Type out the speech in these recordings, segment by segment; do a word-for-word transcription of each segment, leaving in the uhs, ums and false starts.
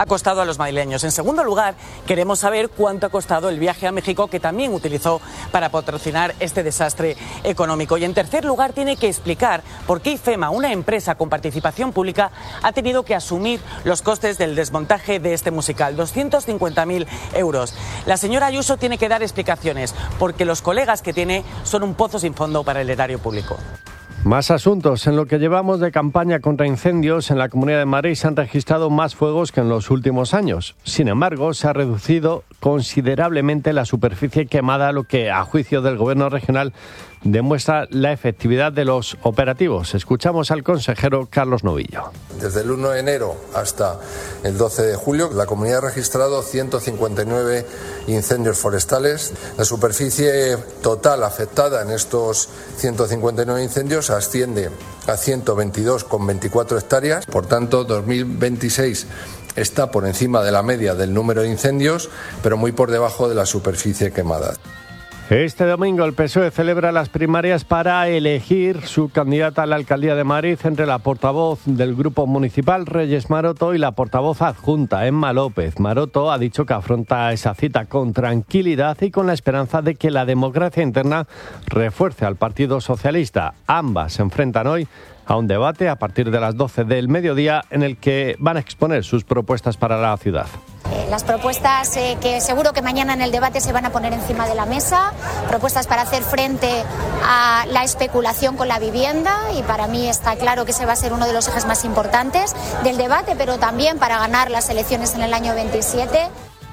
ha costado a los madrileños. En segundo lugar, queremos saber cuánto ha costado el viaje a México que también utilizó para patrocinar este desastre económico. Y en tercer lugar, tiene que explicar por qué IFEMA, una empresa con participación pública, ha tenido que asumir los costes del desmontaje de este musical, doscientos cincuenta mil euros. La señora Ayuso tiene que dar explicaciones porque los colegas que tiene son un pozo sin fondo para el erario público. Más asuntos. En lo que llevamos de campaña contra incendios, en la Comunidad de Madrid se han registrado más fuegos que en los últimos años. Sin embargo, se ha reducido considerablemente la superficie quemada, lo que, a juicio del Gobierno regional, demuestra la efectividad de los operativos. Escuchamos al consejero Carlos Novillo. Desde el uno de enero hasta el doce de julio, la comunidad ha registrado ciento cincuenta y nueve incendios forestales. La superficie total afectada en estos ciento cincuenta y nueve incendios asciende a ciento veintidós coma veinticuatro hectáreas. Por tanto, dos mil veintiséis está por encima de la media del número de incendios, pero muy por debajo de la superficie quemada. Este domingo el P S O E celebra las primarias para elegir su candidata a la alcaldía de Madrid entre la portavoz del Grupo Municipal, Reyes Maroto, y la portavoz adjunta, Emma López. Maroto ha dicho que afronta esa cita con tranquilidad y con la esperanza de que la democracia interna refuerce al Partido Socialista. Ambas se enfrentan hoy a un debate a partir de las doce del mediodía en el que van a exponer sus propuestas para la ciudad. Las propuestas eh, que seguro que mañana en el debate se van a poner encima de la mesa, propuestas para hacer frente a la especulación con la vivienda, y para mí está claro que ese va a ser uno de los ejes más importantes del debate, pero también para ganar las elecciones en el año veintisiete.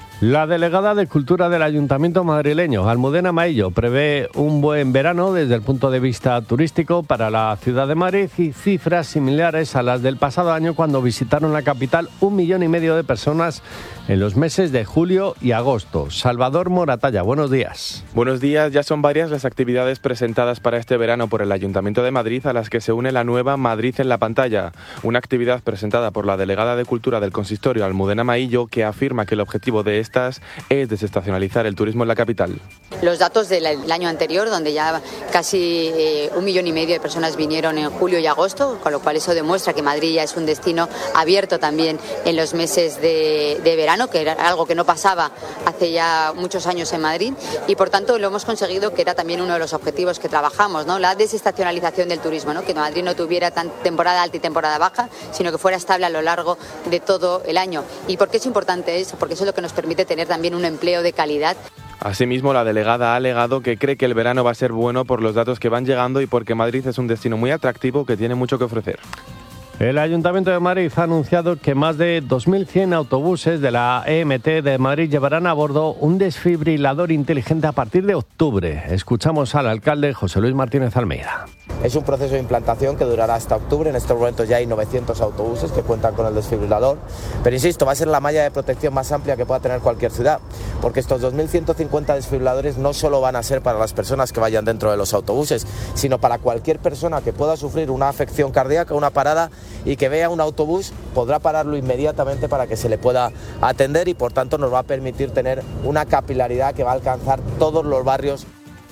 La delegada de Cultura del Ayuntamiento madrileño, Almudena Maillo, prevé un buen verano desde el punto de vista turístico para la ciudad de Madrid y cifras similares a las del pasado año, cuando visitaron la capital un millón y medio de personas en los meses de julio y agosto. Salvador Moratalla, buenos días. Buenos días. Ya son varias las actividades presentadas para este verano por el Ayuntamiento de Madrid, a las que se une la nueva Madrid en la pantalla, una actividad presentada por la delegada de Cultura del Consistorio, Almudena Maillo, que afirma que el objetivo de estas es desestacionalizar el turismo en la capital. Los datos del año anterior, donde ya casi eh, un millón y medio de personas vinieron en julio y agosto, con lo cual eso demuestra que Madrid ya es un destino abierto también en los meses de, de verano, que era algo que no pasaba hace ya muchos años en Madrid, y por tanto lo hemos conseguido, que era también uno de los objetivos que trabajamos, ¿no? La desestacionalización del turismo, ¿no? Que Madrid no tuviera tan temporada alta y temporada baja, sino que fuera estable a lo largo de todo el año. ¿Y por qué es importante eso? Porque eso es lo que nos permite tener también un empleo de calidad. Asimismo, la delegada ha alegado que cree que el verano va a ser bueno por los datos que van llegando y porque Madrid es un destino muy atractivo que tiene mucho que ofrecer. El Ayuntamiento de Madrid ha anunciado que más de dos mil cien autobuses de la E M T de Madrid llevarán a bordo un desfibrilador inteligente a partir de octubre. Escuchamos al alcalde José Luis Martínez Almeida. Es un proceso de implantación que durará hasta octubre. En estos momentos ya hay novecientos autobuses que cuentan con el desfibrilador. Pero insisto, va a ser la malla de protección más amplia que pueda tener cualquier ciudad, porque estos dos mil ciento cincuenta desfibriladores no solo van a ser para las personas que vayan dentro de los autobuses, sino para cualquier persona que pueda sufrir una afección cardíaca, una parada, y que vea un autobús, podrá pararlo inmediatamente para que se le pueda atender, y por tanto nos va a permitir tener una capilaridad que va a alcanzar todos los barrios.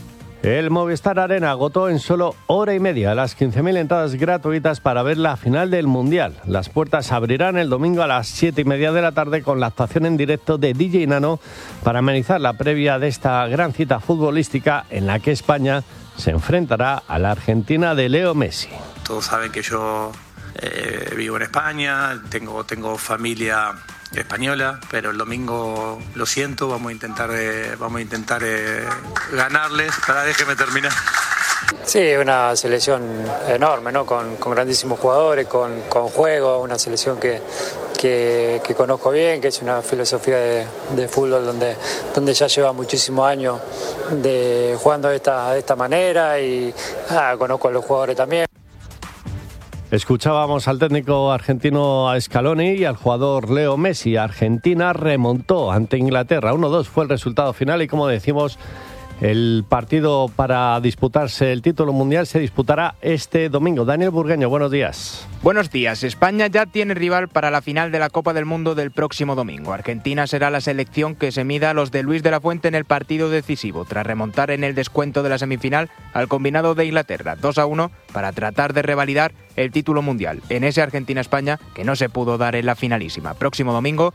El Movistar Arena agotó en solo hora y media las quince mil entradas gratuitas para ver la final del Mundial. Las puertas abrirán el domingo a las siete y media de la tarde con la actuación en directo de D J Nano para amenizar la previa de esta gran cita futbolística en la que España se enfrentará a la Argentina de Leo Messi. Todos saben que yo eh, vivo en España, tengo, tengo familia española, pero el domingo, lo siento, vamos a intentar eh, vamos a intentar eh, ganarles. Para déjeme terminar. Sí, una selección enorme, ¿no? Con, con grandísimos jugadores, con, con juego, una selección que, que, que conozco bien, que es una filosofía de, de fútbol donde, donde ya lleva muchísimos años de jugando de esta, de esta manera, y ah, conozco a los jugadores también. Escuchábamos al técnico argentino Scaloni y al jugador Leo Messi. Argentina remontó ante Inglaterra. uno dos fue el resultado final y, como decimos, el partido para disputarse el título mundial se disputará este domingo. Daniel Burgueño, buenos días. Buenos días. España ya tiene rival para la final de la Copa del Mundo del próximo domingo. Argentina será la selección que se mida a los de Luis de la Fuente en el partido decisivo, tras remontar en el descuento de la semifinal al combinado de Inglaterra dos a uno para tratar de revalidar el título mundial en ese Argentina-España que no se pudo dar en la finalísima. Próximo domingo